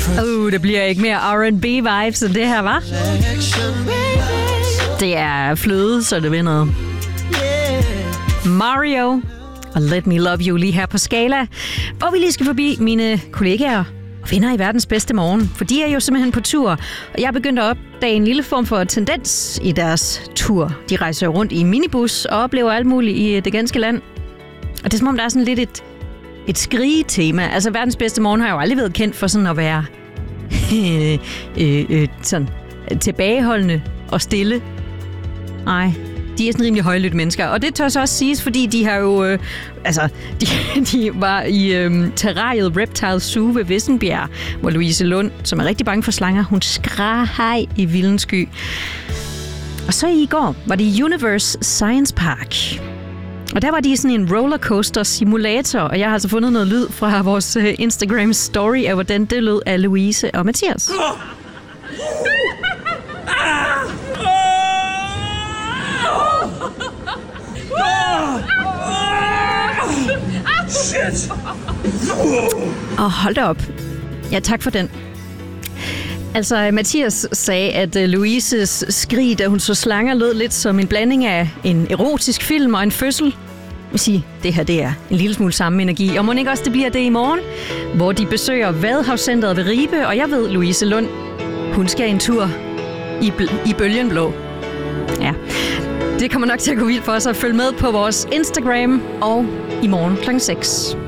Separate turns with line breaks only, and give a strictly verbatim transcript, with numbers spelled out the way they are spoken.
Uh, det bliver ikke mere R and B-vibes end det her, var? Det er fløde, så det vinder. Mario og Let Me Love You lige her på Skala, hvor vi lige skal forbi mine kollegaer og venner i verdens bedste morgen, for de er jo simpelthen på tur, og jeg er begyndt at opdage en lille form for tendens i deres tur. De rejser jo rundt i minibus og oplever alt muligt i det ganske land. Og det er som om, der er sådan lidt et, et skrigetema. Altså, verdens bedste morgen har jo aldrig været kendt for sådan at være øh, øh, øh, sådan tilbageholdende og stille. Nej, de er sådan rimelig højlytte mennesker. Og det tør så også siges, fordi de har jo... Øh, altså, de, de var i øh, terrariet Reptile Zoo ved Vissenbjerg, hvor Louise Lund, som er rigtig bange for slanger, hun skreg i vildens sky. Og så i går var det i Universe Science Park. Og der var de sådan en rollercoaster simulator, og jeg har altså fundet noget lyd fra vores Instagram story af, hvordan det lød af Louise og Mathias.
Shit!
Og hold da op. Ja, tak for den. Altså, Mathias sagde, at Louises skrig, da hun så slanger, lød lidt som en blanding af en erotisk film og en fødsel. Jeg vil sige, det her det er en lille smule samme energi. Og må ikke også det bliver det i morgen, hvor de besøger Vadehavscentret ved Ribe. Og jeg ved, Louise Lund, hun skal en tur i, bl- i bølgenblå. Ja, det kommer nok til at gå vildt for os at følge med på vores Instagram og i morgen klokken seks.